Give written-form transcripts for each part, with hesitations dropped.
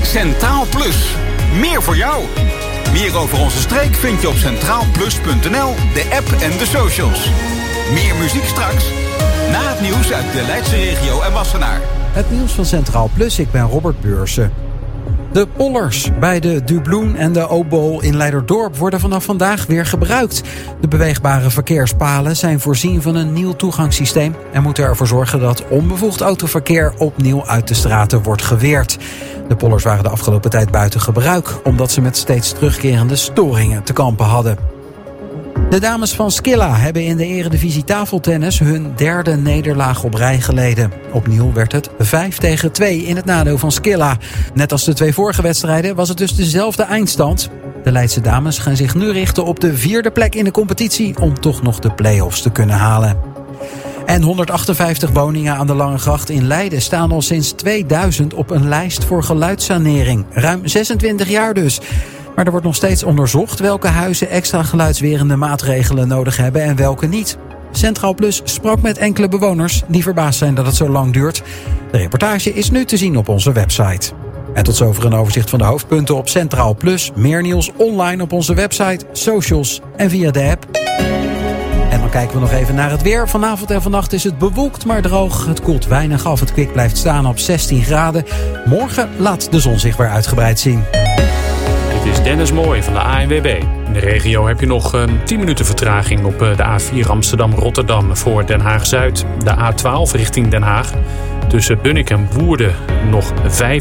Centraal Plus. Meer voor jou. Meer over onze streek vind je op centraalplus.nl, de app en de socials. Meer muziek straks. Na het nieuws uit de Leidse regio en Wassenaar. Het nieuws van Centraal Plus, ik ben Robert Beursen. De pollers bij de Dubloen en de Obool in Leiderdorp worden vanaf vandaag weer gebruikt. De beweegbare verkeerspalen zijn voorzien van een nieuw toegangssysteem en moeten ervoor zorgen dat onbevoegd autoverkeer opnieuw uit de straten wordt geweerd. De pollers waren de afgelopen tijd buiten gebruik, omdat ze met steeds terugkerende storingen te kampen hadden. De dames van Skilla hebben in de Eredivisie tafeltennis hun derde nederlaag op rij geleden. Opnieuw werd het 5-2 in het nadeel van Skilla. Net als de 2 vorige wedstrijden was het dus dezelfde eindstand. De Leidse dames gaan zich nu richten op de 4e plek in de competitie om toch nog de play-offs te kunnen halen. En 158 woningen aan de Langegracht in Leiden staan al sinds 2000 op een lijst voor geluidssanering. Ruim 26 jaar dus. Maar er wordt nog steeds onderzocht welke huizen extra geluidswerende maatregelen nodig hebben en welke niet. Centraal Plus sprak met enkele bewoners die verbaasd zijn dat het zo lang duurt. De reportage is nu te zien op onze website. En tot zover een overzicht van de hoofdpunten op Centraal Plus. Meer nieuws online op onze website, socials en via de app. En dan kijken we nog even naar het weer. Vanavond en vannacht is het bewolkt, maar droog. Het koelt weinig af. Het kwik blijft staan op 16 graden. Morgen laat de zon zich weer uitgebreid zien. Dit is Dennis Mooij van de ANWB. In de regio heb je nog 10 minuten vertraging op de A4 Amsterdam-Rotterdam voor Den Haag-Zuid. De A12 richting Den Haag. Tussen Bunnik en Woerden nog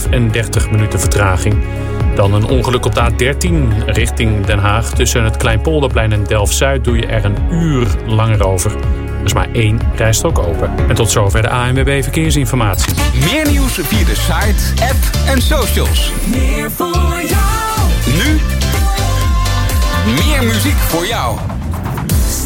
35 minuten vertraging. Dan een ongeluk op de A13 richting Den Haag. Tussen het Kleinpolderplein en Delft-Zuid doe je er een uur langer over. Er is maar 1 rijstrook open. En tot zover de ANWB Verkeersinformatie. Meer nieuws via de site, app en socials. Meer voor jou. Nu, meer muziek voor jou.